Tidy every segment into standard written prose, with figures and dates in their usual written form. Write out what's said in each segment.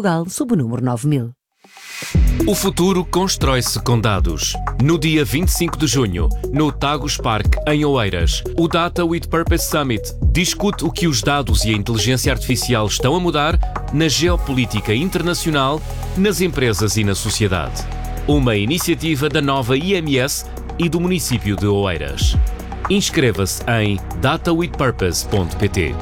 Portugal, sob o número 9000. O futuro constrói-se com dados. No dia 25 de junho, no Tagus Park, em Oeiras, o Data with Purpose Summit discute o que os dados e a inteligência artificial estão a mudar na geopolítica internacional, nas empresas e na sociedade. Uma iniciativa da nova IMS e do município de Oeiras. Inscreva-se em datawithpurpose.pt.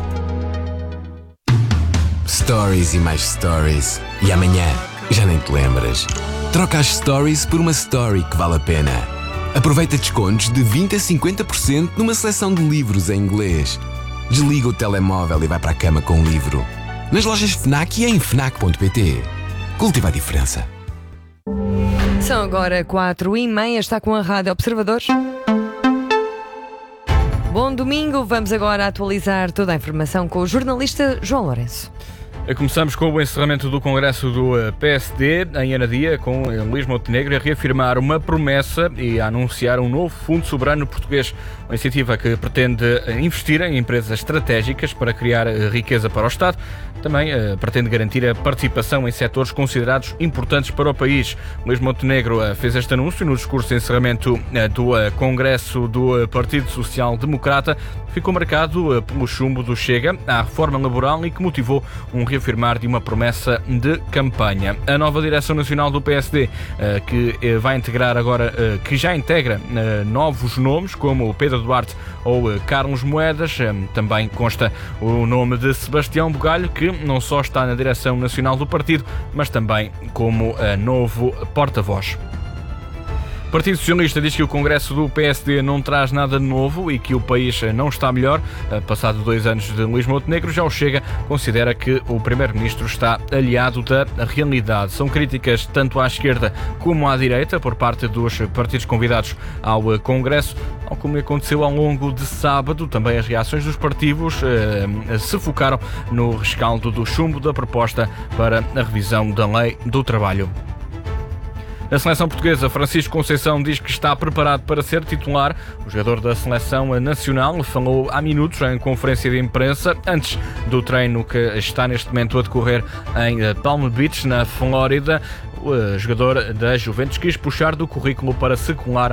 Stories e mais stories. E amanhã já nem te lembras. Troca as stories por uma story que vale a pena. Aproveita descontos de 20% a 50% numa seleção de livros em inglês. Desliga o telemóvel e vai para a cama com um livro. Nas lojas FNAC e em FNAC.pt. Cultiva a diferença. São agora 4h30, está com a Rádio Observador. Bom domingo, vamos agora atualizar toda a informação com o jornalista João Lourenço. Começamos com o encerramento do Congresso do PSD em Anadia, com Luís Montenegro a reafirmar uma promessa e a anunciar um novo Fundo Soberano Português, uma iniciativa que pretende investir em empresas estratégicas para criar riqueza para o Estado. Também pretende garantir a participação em setores considerados importantes para o país. Luís Montenegro fez este anúncio no discurso de encerramento do Congresso do Partido Social Democrata, que ficou marcado pelo chumbo do Chega à reforma laboral e que motivou um reafirmar de uma promessa de campanha. A nova direção nacional do PSD, que vai integrar agora, que já integra novos nomes, como Pedro Duarte ou Carlos Moedas, também consta o nome de Sebastião Bugalho, que não só está na direção nacional do partido, mas também como novo porta-voz. O Partido Socialista diz que o Congresso do PSD não traz nada de novo e que o país não está melhor. Passado 2 anos de Luís Montenegro, já o Chega considera que o Primeiro-Ministro está aliado da realidade. São críticas tanto à esquerda como à direita por parte dos partidos convidados ao Congresso. Como aconteceu ao longo de sábado, também as reações dos partidos se focaram no rescaldo do chumbo da proposta para a revisão da Lei do Trabalho. Na seleção portuguesa, Francisco Conceição diz que está preparado para ser titular. O jogador da seleção nacional falou há minutos em conferência de imprensa antes do treino que está neste momento a decorrer em Palm Beach, na Flórida. O jogador da Juventus quis puxar do currículo para se colocar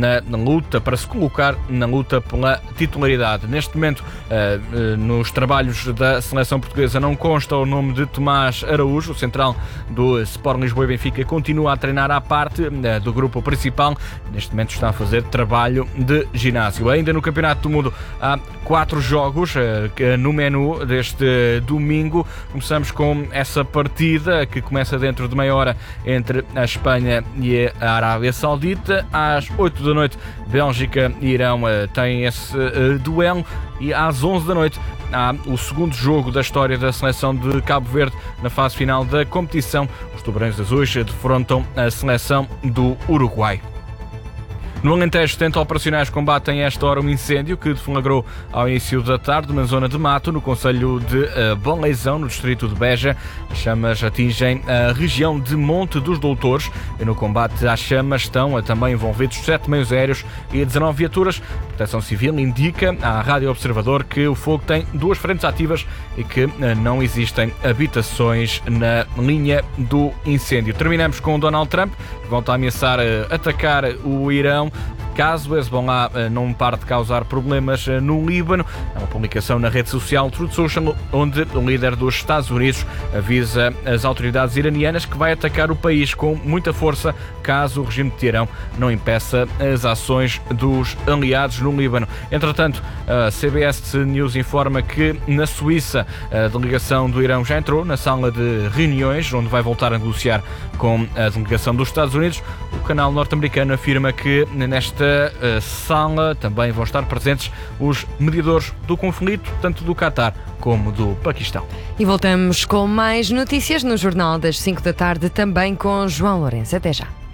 na luta pela titularidade. Neste momento, nos trabalhos da seleção portuguesa não consta o nome de Tomás Araújo, o central do Sport Lisboa e Benfica, continua a treinar à parte do grupo principal. Neste momento está a fazer trabalho de ginásio. Ainda no Campeonato do Mundo há 4 jogos no menu deste domingo. Começamos com essa partida que começa dentro de meia hora entre a Espanha e a Arábia Saudita. Às 8 da noite, Bélgica e Irão têm esse duelo, e às 11 da noite há o segundo jogo da história da seleção de Cabo Verde na fase final da competição. Os tubarões azuis defrontam a seleção do Uruguai. No Alentejo, 70 operacionais combatem a esta hora um incêndio que deflagrou ao início da tarde na zona de Mato, no concelho de Bonleizão, no distrito de Beja. As chamas atingem a região de Monte dos Doutores e no combate às chamas estão também envolvidos 7 meios aéreos e 19 viaturas. A Proteção Civil indica à Rádio Observador que o fogo tem 2 frentes ativas e que não existem habitações na linha do incêndio. Terminamos com Donald Trump, que volta a ameaçar atacar o Irão caso o Hezbollah não pare de causar problemas no Líbano. É uma publicação na rede social Truth Social, onde o líder dos Estados Unidos avisa as autoridades iranianas que vai atacar o país com muita força caso o regime de Teherão não impeça as ações dos aliados no Líbano. Entretanto, a CBS News informa que na Suíça a delegação do Irão já entrou na sala de reuniões, onde vai voltar a negociar com a delegação dos Estados Unidos. O canal norte-americano afirma que nesta sala também vão estar presentes os mediadores do conflito, tanto do Qatar como do Paquistão. E voltamos com mais notícias no Jornal das 5 da tarde, também com João Lourenço. Até já.